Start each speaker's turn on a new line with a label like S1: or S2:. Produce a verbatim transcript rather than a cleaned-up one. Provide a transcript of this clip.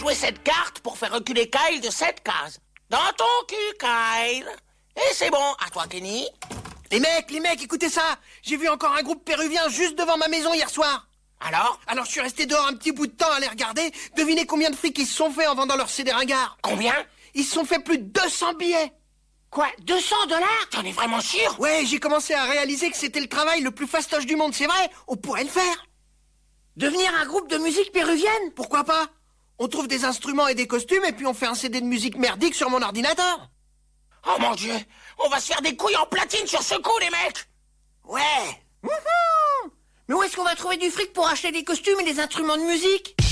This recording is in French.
S1: jouer cette carte pour faire reculer Kyle de sept cases. Dans ton cul, Kyle. Et c'est bon, à toi, Kenny.
S2: Les mecs, les mecs, écoutez ça. J'ai vu encore un groupe péruvien juste devant ma maison hier soir.
S1: Alors
S2: Alors je suis resté dehors un petit bout de temps à les regarder. Devinez combien de fric ils se sont fait en vendant leurs C D ringards?
S1: Combien?
S2: Ils se sont fait plus de deux cents billets.
S1: Quoi, deux cents dollars? T'en es vraiment sûr?
S2: Ouais, j'ai commencé à réaliser que c'était le travail le plus fastoche du monde, c'est vrai. On pourrait le faire.
S3: Devenir un groupe de musique péruvienne?
S2: Pourquoi pas? On trouve des instruments et des costumes et puis on fait un C D de musique merdique sur mon ordinateur.
S1: Oh mon Dieu, on va se faire des couilles en platine sur ce coup, les mecs.
S3: Ouais. Wouhou! Mais où est-ce qu'on va trouver du fric pour acheter des costumes et des instruments de musique?